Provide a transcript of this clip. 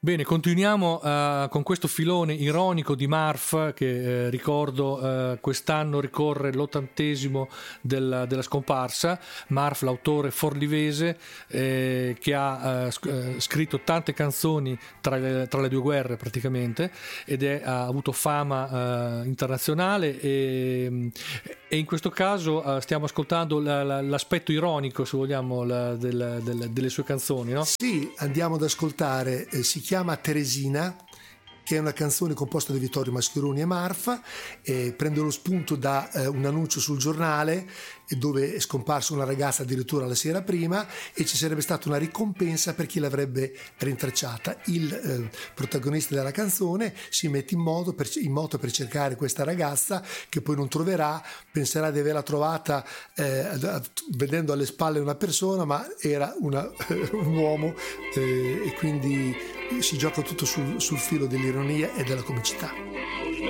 Bene, continuiamo con questo filone ironico di Marf che ricordo quest'anno ricorre l'80° della scomparsa. Marf, l'autore forlivese che ha scritto tante canzoni tra le due guerre praticamente ed ha avuto fama internazionale e in questo caso stiamo ascoltando l'aspetto ironico, se vogliamo, delle sue canzoni, no? Sì, andiamo ad ascoltare, si chiama Teresina, che è una canzone composta da Vittorio Mascheroni e Marf, prende lo spunto da un annuncio sul giornale dove è scomparsa una ragazza addirittura la sera prima e ci sarebbe stata una ricompensa per chi l'avrebbe rintracciata. Il protagonista della canzone si mette in moto per cercare questa ragazza, che poi non troverà, penserà di averla trovata vedendo alle spalle una persona, ma era un uomo, e quindi si gioca tutto sul filo dell'ironia e della comicità.